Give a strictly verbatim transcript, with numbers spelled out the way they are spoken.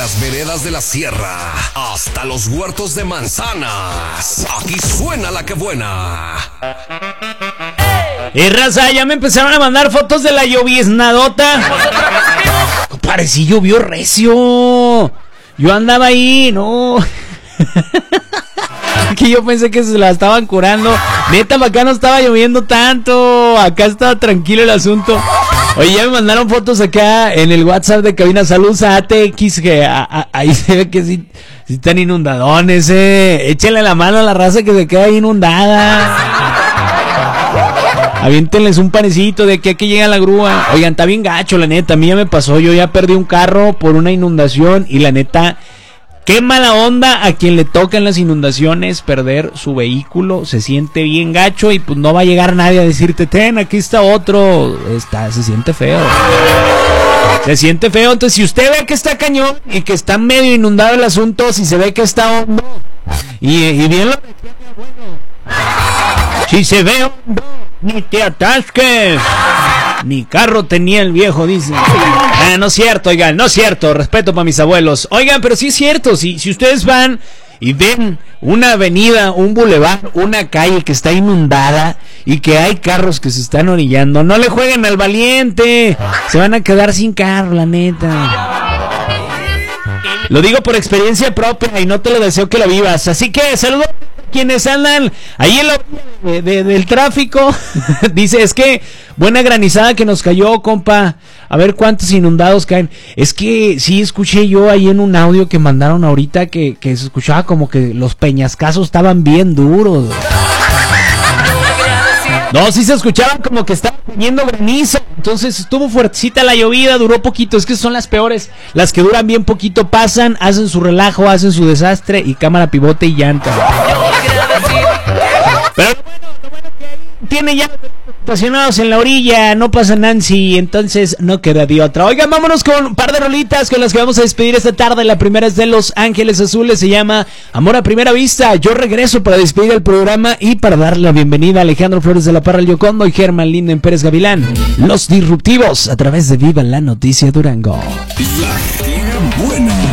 las veredas de la sierra hasta los huertos de manzanas. Aquí suena la que buena. Y raza, ya me empezaron a mandar fotos de la lloviznadota. Compadre, sí llovió recio. Yo andaba ahí, no. Que yo pensé que se la estaban curando. Neta, acá no estaba lloviendo tanto. Acá estaba tranquilo el asunto. Oye, ya me mandaron fotos acá en el WhatsApp de Cabina. Saludos a A T X, que a, a, ahí se ve que sí, sí están inundadones, eh. Échenle la mano a la raza que se queda inundada. Aviéntenles un panecito de aquí a que llega la grúa. Oigan, está bien gacho, la neta. A mí ya me pasó, yo ya perdí un carro por una inundación. Y la neta, qué mala onda a quien le tocan las inundaciones perder su vehículo. Se siente bien gacho y pues no va a llegar nadie a decirte, ten, aquí está otro. Está, se siente feo. Se siente feo. Entonces, si usted ve que está cañón y que está medio inundado el asunto, si se ve que está hondo y, y bien lo... Si se ve hondo, ni te atasques. Mi carro tenía el viejo, dice. Ah, no es cierto, oigan, no es cierto. Respeto para mis abuelos. Oigan, pero sí es cierto. Si, si ustedes van y ven una avenida, un bulevar, una calle que está inundada y que hay carros que se están orillando, no le jueguen al valiente. Se van a quedar sin carro, la neta. Lo digo por experiencia propia y no te lo deseo que lo vivas. Así que saludos a quienes andan ahí en la de, de, del tráfico. Dice, es que buena granizada que nos cayó, compa. A ver cuántos inundados caen. Es que sí escuché yo ahí en un audio que mandaron ahorita que, que se escuchaba como que los peñascasos estaban bien duros. No, sí se escuchaban como que estaba cayendo granizo. Entonces estuvo fuertecita la llovida, duró poquito. Es que son las peores. Las que duran bien poquito pasan, hacen su relajo, hacen su desastre y cámara, pivote y llanta. Pero lo bueno, lo bueno que ahí tiene ya estacionados en la orilla, no pasa Nancy, entonces no queda de otra. Oigan, vámonos con un par de rolitas con las que vamos a despedir esta tarde. La primera es de Los Ángeles Azules, se llama Amor a Primera Vista. Yo regreso para despedir el programa y para darle la bienvenida a Alejandro Flores de la Parra, el Yocondo y Germán Linden Pérez Gavilán. Los Disruptivos a través de Viva la Noticia Durango. La que buena.